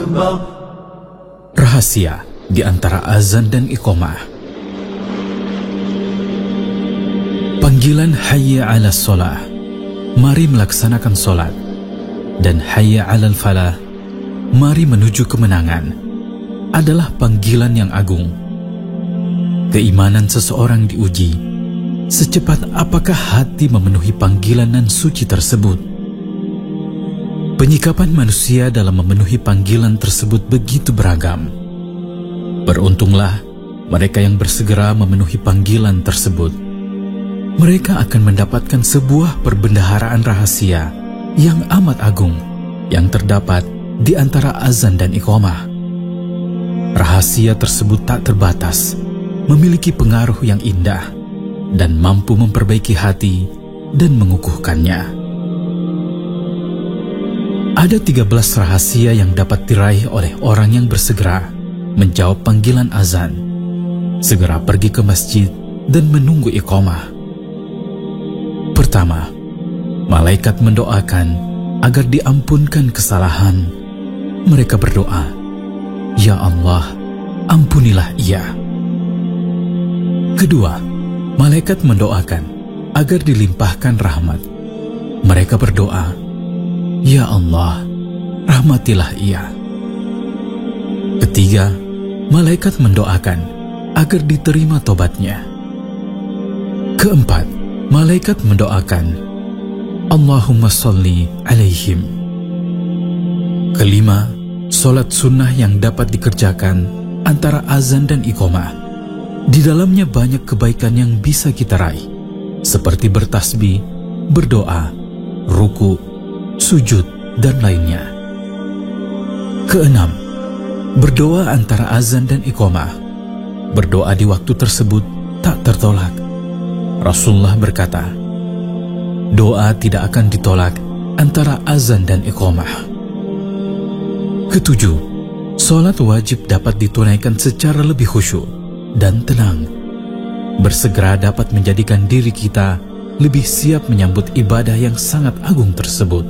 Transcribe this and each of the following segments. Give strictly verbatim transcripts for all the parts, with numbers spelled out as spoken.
Rahasia di antara azan dan iqamah. Panggilan hayya 'alas shalah, mari melaksanakan solat, dan hayya 'alal falah, mari menuju kemenangan, adalah panggilan yang agung. Keimanan seseorang diuji, secepat apakah hati memenuhi panggilan nan suci tersebut. Penyikapan manusia dalam memenuhi panggilan tersebut begitu beragam. Beruntunglah mereka yang bersegera memenuhi panggilan tersebut. Mereka akan mendapatkan sebuah perbendaharaan rahasia yang amat agung yang terdapat di antara azan dan iqamah. Rahasia tersebut tak terbatas, memiliki pengaruh yang indah, dan mampu memperbaiki hati dan mengukuhkannya. Ada tiga belas rahasia yang dapat diraih oleh orang yang bersegera menjawab panggilan azan, segera pergi ke masjid dan menunggu iqamah. Pertama, malaikat mendoakan agar diampunkan kesalahan. Mereka berdoa, "Ya Allah, ampunilah ia." Kedua, malaikat mendoakan agar dilimpahkan rahmat. Mereka berdoa, "Ya Allah, rahmatilah ia." Ketiga, malaikat mendoakan agar diterima tobatnya. Keempat, malaikat mendoakan, "Allahumma sholli alaihim." Kelima, solat sunnah yang dapat dikerjakan antara azan dan iqamah. Di dalamnya banyak kebaikan yang bisa kita raih, seperti bertasbih, berdoa, ruku, sujud, dan lainnya. Keenam, berdoa antara azan dan iqamah. Berdoa di waktu tersebut tak tertolak. Rasulullah berkata, doa tidak akan ditolak antara azan dan iqamah. Ketujuh, solat wajib dapat ditunaikan secara lebih khusyuk dan tenang. Bersegera dapat menjadikan diri kita lebih siap menyambut ibadah yang sangat agung tersebut.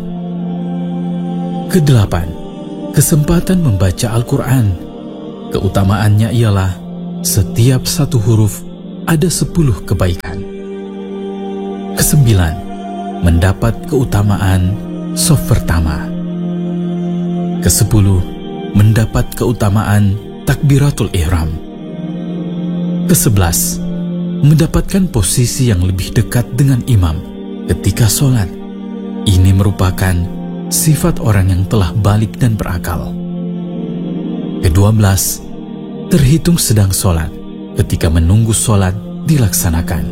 Kedelapan, kesempatan membaca Al-Quran. Keutamaannya ialah setiap satu huruf ada sepuluh kebaikan. Kesembilan, mendapat keutamaan shaf pertama. Kesepuluh, mendapat keutamaan takbiratul ihram. Kesebelas, mendapatkan posisi yang lebih dekat dengan imam ketika sholat. Ini merupakan sifat orang yang telah balik dan berakal. Kedua belas, terhitung sedang sholat ketika menunggu sholat dilaksanakan.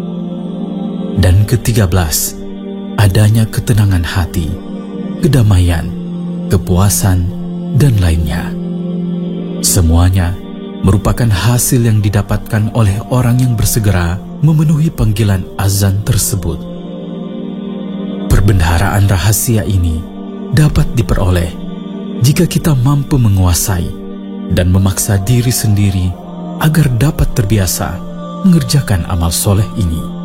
Dan ketiga belas, adanya ketenangan hati, kedamaian, kepuasan, dan lainnya. Semuanya merupakan hasil yang didapatkan oleh orang yang bersegera memenuhi panggilan azan tersebut. Perbendaharaan rahasia ini dapat diperoleh jika kita mampu menguasai dan memaksa diri sendiri agar dapat terbiasa mengerjakan amal soleh ini.